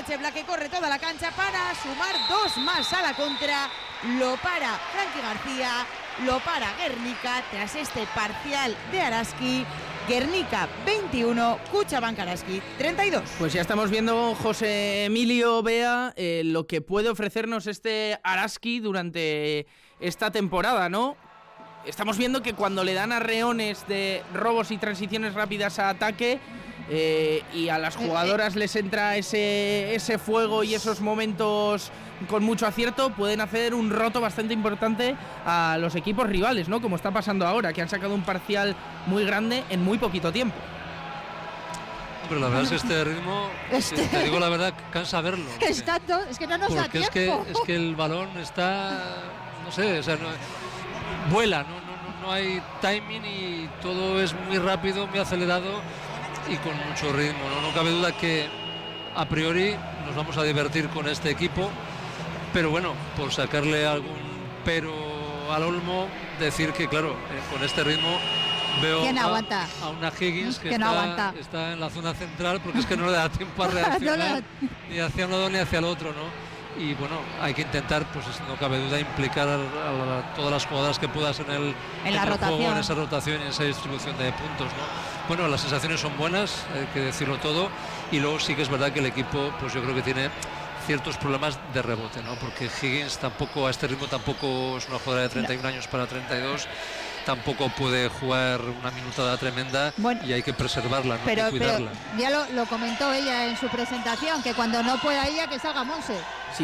Stanachev la que corre toda la cancha para sumar 2 más a la contra. Lo para Frankie García, lo para Guernica tras este parcial de Araski. Guernica 21, Kutxabank Araski 32. Pues ya estamos viendo, José Emilio Bea, lo que puede ofrecernos este Araski durante esta temporada, ¿no? Estamos viendo que cuando le dan arreones de robos y transiciones rápidas a ataque y a las jugadoras les entra ese fuego y esos momentos con mucho acierto, pueden hacer un roto bastante importante a los equipos rivales, ¿no? Como está pasando ahora, que han sacado un parcial muy grande en muy poquito tiempo. Pero la verdad es que este ritmo, te digo la verdad, cansa verlo. Es que no nos da tiempo. Es que el balón está, no sé, o sea, vuela, no hay timing y todo es muy rápido, muy acelerado y con mucho ritmo. No cabe duda que a priori nos vamos a divertir con este equipo, pero bueno, por sacarle algún pero al Olmo, decir que claro, con este ritmo veo a una Higgins que está en la zona central, porque es que no le da tiempo a reaccionar ni hacia un lado ni hacia el otro, ¿no? Y bueno, hay que intentar, pues no cabe duda, implicar a todas las jugadoras que puedas en la rotación, juego, en esa rotación y en esa distribución de puntos, ¿no? Bueno, las sensaciones son buenas, hay que decirlo todo, y luego sí que es verdad que el equipo, pues yo creo que tiene ciertos problemas de rebote, ¿no? Porque Higgins tampoco, a este ritmo tampoco es una jugadora de 31 años para 32, tampoco puede jugar una minutada tremenda, bueno, y hay que preservarla, ¿no? Pero, hay que cuidarla. Pero ya lo comentó ella en su presentación, que cuando no pueda ella, que salga Monse. Si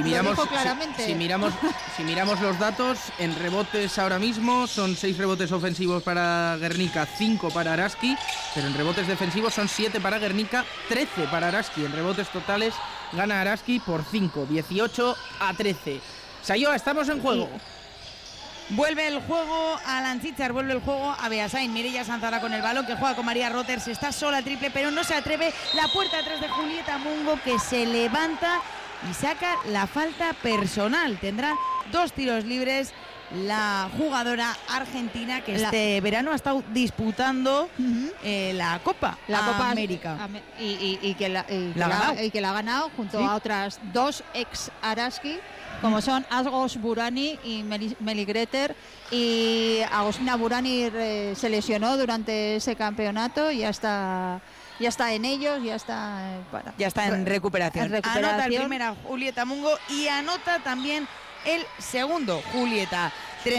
miramos los datos, en rebotes ahora mismo son 6 rebotes ofensivos para Guernica, 5 para Araski, pero en rebotes defensivos son 7 para Guernica, 13 para Araski. En rebotes totales gana Araski por 5, 18-13. Sayoa, estamos en juego. Vuelve el juego a Lanchichar, vuelve el juego a Beasain. Mireia Sanzara con el balón, que juega con María Roters, está sola triple, pero no se atreve. La puerta atrás de Julieta Mungo, que se levanta y saca la falta personal. Tendrá 2 tiros libres la jugadora argentina, que este verano ha estado disputando la Copa América. Y que la ha ganado junto a otras 2 ex Araski, como son Agos Burani y Meli Greter. Y Agostina Burani se lesionó durante ese campeonato y ya está en ellos, ya está en recuperación. Anota el primero Julieta Mungo y anota también el segundo Julieta.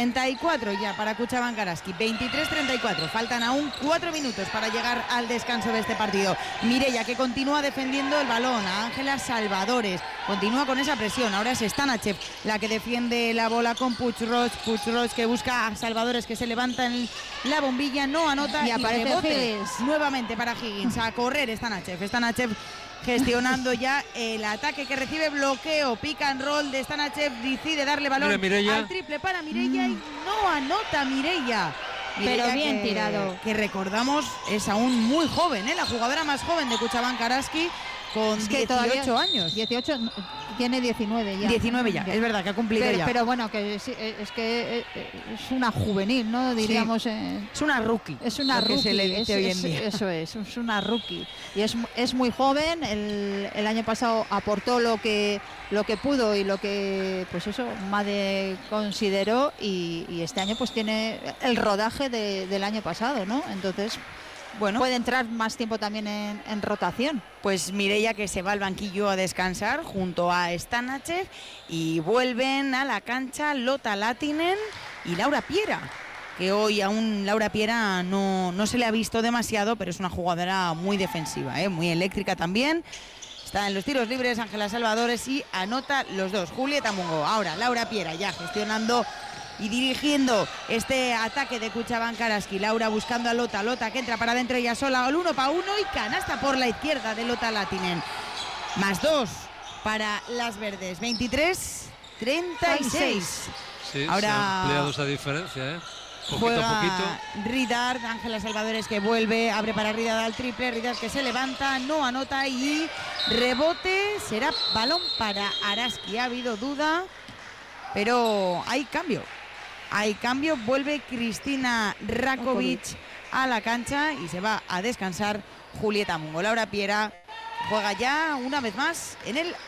34 ya para Kutxabank Araski, 23-34, faltan aún 4 minutos para llegar al descanso de este partido. Mireia, que continúa defendiendo el balón, a Ángela Salvadores, continúa con esa presión. Ahora es Stanachev la que defiende la bola con Puig-Roig, que busca a Salvadores, que se levanta en la bombilla, no anota y aparece Higgins nuevamente para Higgins. A correr Stanachev gestionando ya el ataque que recibe, bloqueo, pick and roll de Stanachev, decide darle balón al triple para Mireia y no anota Mireia. Pero bien tirado. Que recordamos es aún muy joven, la jugadora más joven de Kutxabank Araski, con 18 años. 18, tiene 19 ya. 19 ya, es verdad que ha cumplido ya. Pero bueno, que es que es una juvenil, ¿no? Diríamos. Sí. Es una rookie. Es una rookie. Se le dice hoy en día. Eso es una rookie. Y es muy joven. El año pasado aportó lo que pudo y lo que, pues eso, Made consideró. Y este año pues tiene el rodaje del año pasado, ¿no? Entonces, bueno, puede entrar más tiempo también en rotación. Pues Mireia, que se va al banquillo a descansar junto a Stanachev, y vuelven a la cancha Lotta Lahtinen y Laura Piera, que hoy aún Laura Piera no se le ha visto demasiado, pero es una jugadora muy defensiva, muy eléctrica también. Está en los tiros libres Ángela Salvadores y anota los 2. Julieta Mungo. Ahora Laura Piera ya gestionando y dirigiendo este ataque de Kutxabank Araski. Laura buscando a Lotta, que entra para adentro ella sola, al 1-1 y canasta por la izquierda de Lotta Lahtinen. Más 2 para las verdes, 23-36. Sí, ahora se ha ampliado esa diferencia, Juega a poquito. Ridard, Ángela Salvadores, que vuelve, abre para Ridard al triple, Ridard que se levanta, no anota y rebote, será balón para Araski. Ha habido duda, pero hay cambio, vuelve Cristina Rakovic a la cancha y se va a descansar Julieta Mungo. Laura Piera juega ya una vez más en el